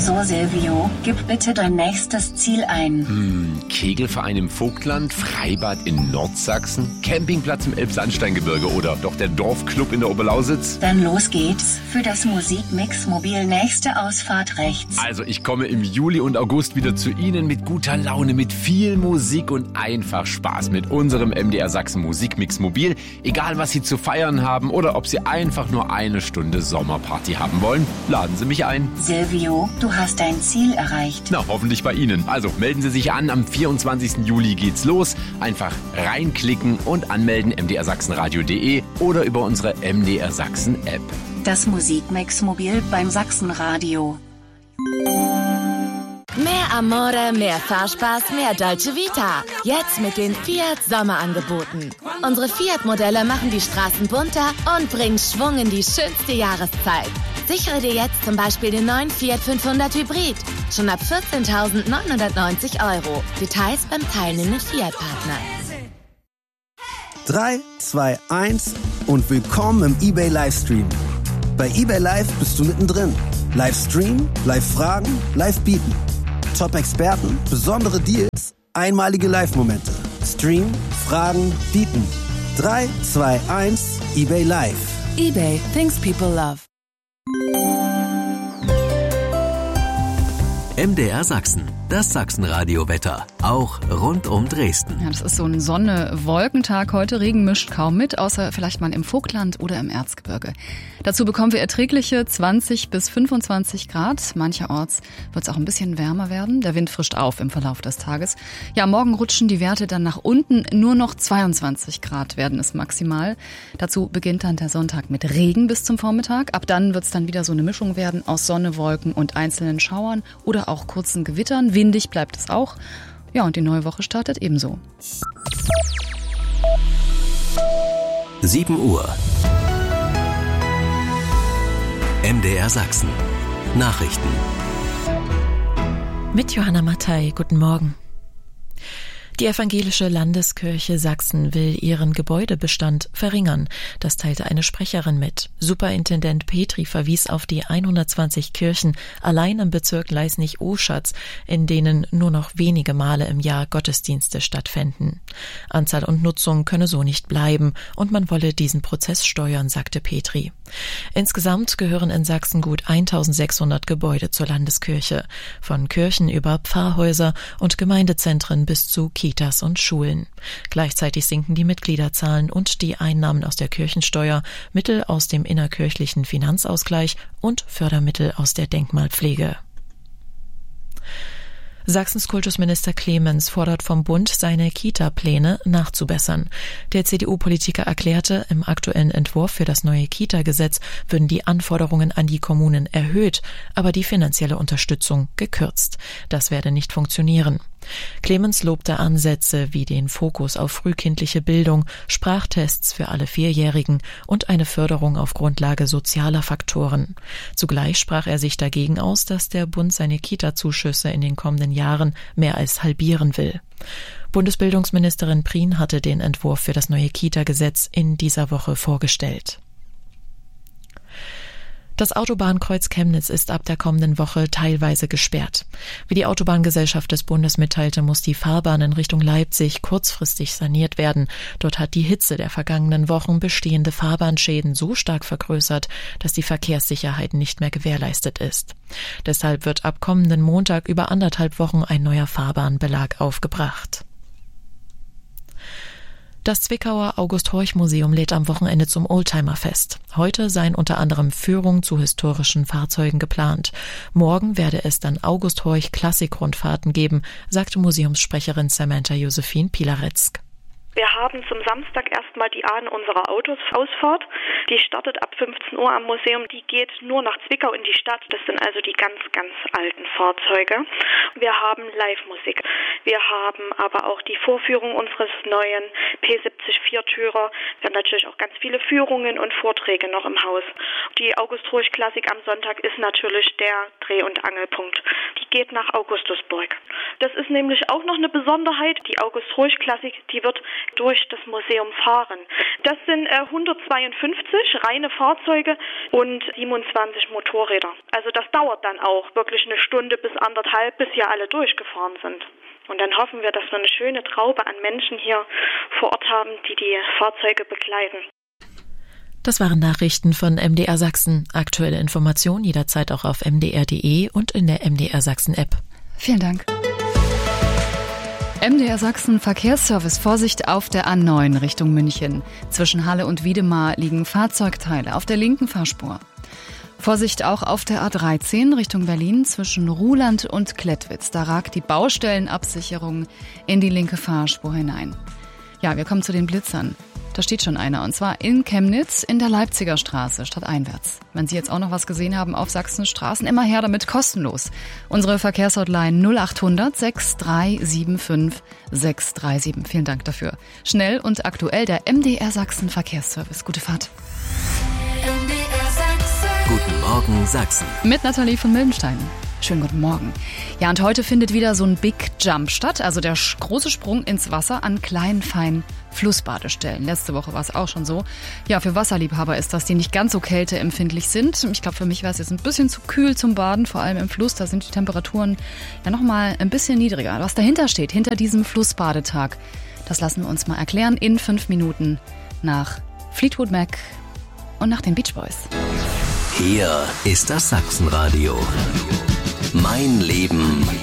So, Silvio, gib bitte dein nächstes Ziel ein. Kegelverein im Vogtland, Freibad in Nordsachsen, Campingplatz im Elbsandsteingebirge oder doch der Dorfclub in der Oberlausitz? Dann los geht's. Für das Musikmix Mobil nächste Ausfahrt rechts. Also ich komme im Juli und August wieder zu Ihnen mit guter Laune, mit viel Musik und einfach Spaß mit unserem MDR Sachsen Musikmix Mobil. Egal was Sie zu feiern haben oder ob Sie einfach nur eine Stunde Sommerparty haben wollen, laden Sie mich ein. Silvio, du hast dein Ziel erreicht. Na, hoffentlich bei Ihnen. Also melden Sie sich an, am 24. Juli geht's los. Einfach reinklicken und anmelden mdrsachsenradio.de oder über unsere MDR Sachsen App. Das Musikmix Mobil beim Sachsenradio. Mehr Amore, mehr Fahrspaß, mehr Dolce Vita. Jetzt mit den Fiat Sommerangeboten. Unsere Fiat-Modelle machen die Straßen bunter und bringen Schwung in die schönste Jahreszeit. Sichere dir jetzt zum Beispiel den neuen Fiat 500 Hybrid. Schon ab 14.990 €. Details beim teilnehmenden Fiat-Partner. 3, 2, 1 und willkommen im eBay Livestream. Bei eBay Live bist du mittendrin. Livestream, Live-Fragen, Live-Bieten. Top-Experten, besondere Deals, einmalige Live-Momente. Stream, Fragen, Bieten. 3, 2, 1, eBay Live. eBay, things people love. MDR Sachsen, das Sachsenradio-Wetter, auch rund um Dresden. Ja, das ist so ein Sonne-Wolkentag heute. Regen mischt kaum mit, außer vielleicht mal im Vogtland oder im Erzgebirge. Dazu bekommen wir erträgliche 20 bis 25 Grad. Mancherorts wird es auch ein bisschen wärmer werden. Der Wind frischt auf im Verlauf des Tages. Ja, morgen rutschen die Werte dann nach unten. Nur noch 22 Grad werden es maximal. Dazu beginnt dann der Sonntag mit Regen bis zum Vormittag. Ab dann wird es dann wieder so eine Mischung werden aus Sonne, Wolken und einzelnen Schauern oder auch kurzen Gewittern. Windig bleibt es auch. Ja, und die neue Woche startet ebenso. 7 Uhr. MDR Sachsen. Nachrichten. Mit Johanna Mattei, guten Morgen. Die Evangelische Landeskirche Sachsen will ihren Gebäudebestand verringern. Das teilte eine Sprecherin mit. Superintendent Petri verwies auf die 120 Kirchen allein im Bezirk Leisnig-Oschatz, in denen nur noch wenige Male im Jahr Gottesdienste stattfänden. Anzahl und Nutzung könne so nicht bleiben und man wolle diesen Prozess steuern, sagte Petri. Insgesamt gehören in Sachsen gut 1600 Gebäude zur Landeskirche. Von Kirchen über Pfarrhäuser und Gemeindezentren bis zu Kitas und Schulen. Gleichzeitig sinken die Mitgliederzahlen und die Einnahmen aus der Kirchensteuer, Mittel aus dem innerkirchlichen Finanzausgleich und Fördermittel aus der Denkmalpflege. Sachsens Kultusminister Clemens fordert vom Bund, seine Kita-Pläne nachzubessern. Der CDU-Politiker erklärte, im aktuellen Entwurf für das neue Kita-Gesetz würden die Anforderungen an die Kommunen erhöht, aber die finanzielle Unterstützung gekürzt. Das werde nicht funktionieren. Clemens lobte Ansätze wie den Fokus auf frühkindliche Bildung, Sprachtests für alle Vierjährigen und eine Förderung auf Grundlage sozialer Faktoren. Zugleich sprach er sich dagegen aus, dass der Bund seine Kita-Zuschüsse in den kommenden Jahren mehr als halbieren will. Bundesbildungsministerin Prien hatte den Entwurf für das neue Kita-Gesetz in dieser Woche vorgestellt. Das Autobahnkreuz Chemnitz ist ab der kommenden Woche teilweise gesperrt. Wie die Autobahngesellschaft des Bundes mitteilte, muss die Fahrbahn in Richtung Leipzig kurzfristig saniert werden. Dort hat die Hitze der vergangenen Wochen bestehende Fahrbahnschäden so stark vergrößert, dass die Verkehrssicherheit nicht mehr gewährleistet ist. Deshalb wird ab kommenden Montag über 1,5 Wochen ein neuer Fahrbahnbelag aufgebracht. Das Zwickauer August-Horch-Museum lädt am Wochenende zum Oldtimer-Fest. Heute seien unter anderem Führungen zu historischen Fahrzeugen geplant. Morgen werde es dann August-Horch-Klassik-Rundfahrten geben, sagte Museumssprecherin Samantha Josephine Pilaretzk. Wir haben zum Samstag erstmal die Ahn unserer Autos-Ausfahrt. Die startet ab 15 Uhr am Museum. Die geht nur nach Zwickau in die Stadt. Das sind also die ganz, ganz alten Fahrzeuge. Wir haben Live-Musik. Wir haben aber auch die Vorführung unseres neuen P70 Viertürer. Wir haben natürlich auch ganz viele Führungen und Vorträge noch im Haus. Die August-Horch-Klassik am Sonntag ist natürlich der Dreh- und Angelpunkt. Die geht nach Augustusburg. Das ist nämlich auch noch eine Besonderheit. Die August-Horch-Klassik, die wird durch das Museum fahren. Das sind 152 reine Fahrzeuge und 27 Motorräder. Also das dauert dann auch wirklich eine Stunde bis 1,5, bis hier alle durchgefahren sind. Und dann hoffen wir, dass wir eine schöne Traube an Menschen hier vor Ort haben, die die Fahrzeuge begleiten. Das waren Nachrichten von MDR Sachsen. Aktuelle Informationen jederzeit auch auf mdr.de und in der MDR Sachsen App. Vielen Dank. MDR Sachsen Verkehrsservice. Vorsicht auf der A9 Richtung München. Zwischen Halle und Wiedemar liegen Fahrzeugteile auf der linken Fahrspur. Vorsicht auch auf der A13 Richtung Berlin zwischen Ruhland und Klettwitz. Da ragt die Baustellenabsicherung in die linke Fahrspur hinein. Ja, wir kommen zu den Blitzern. Da steht schon einer, und zwar in Chemnitz in der Leipziger Straße, stadteinwärts. Wenn Sie jetzt auch noch was gesehen haben auf Sachsens Straßen, immer her damit, kostenlos. Unsere Verkehrshotline 0800 6375 637. Vielen Dank dafür. Schnell und aktuell der MDR Sachsen Verkehrsservice. Gute Fahrt. MDR Sachsen. Guten Morgen Sachsen. Mit Nathalie von Mildenstein. Schönen guten Morgen. Ja, und heute findet wieder so ein Big Jump statt, also der große Sprung ins Wasser an kleinen, feinen Flussbadestellen. Letzte Woche war es auch schon so. Ja, für Wasserliebhaber ist das, die nicht ganz so kälteempfindlich sind. Ich glaube, für mich wäre es jetzt ein bisschen zu kühl zum Baden, vor allem im Fluss. Da sind die Temperaturen ja nochmal ein bisschen niedriger. Was dahinter steht, hinter diesem Flussbadetag, das lassen wir uns mal erklären in 5 Minuten nach Fleetwood Mac und nach den Beach Boys. Hier ist das Sachsenradio. Mein Leben